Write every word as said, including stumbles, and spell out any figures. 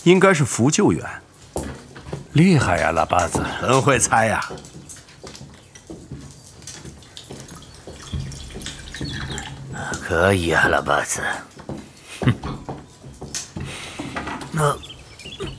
应该是扶救援。 厉害呀，老八子， 很会猜呀。 可以啊，老八子。哼，那。